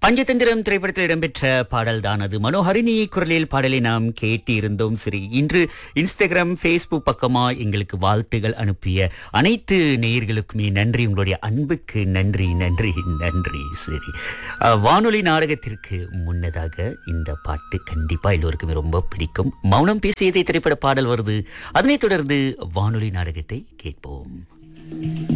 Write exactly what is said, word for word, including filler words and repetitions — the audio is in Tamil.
பஞ்சதந்திரம் திரைப்படத்தில் இடம்பெற்ற பாடல் தான் அது. மனோஹரிணி குரலில் பாடலை நாம் கேட்டு இருந்தோம். சரி, இன்று இன்ஸ்டாகிராம், ஃபேஸ்புக் பக்கமா எங்களுக்கு வாழ்த்துகள் அனுப்பிய அனைத்து நேயர்களுக்குமே நன்றி. உங்களுடைய அன்புக்கு நன்றி நன்றி நன்றி. சரி, அஹ், வானொலி நாடகத்திற்கு முன்னதாக இந்த பாட்டு கண்டிப்பா எல்லோருக்குமே ரொம்ப பிடிக்கும். மௌனம் பேசியதை திரைப்பட பாடல் வருது. அதனைத் தொடர்ந்து வானொலி நாடகத்தை கேட்போம்.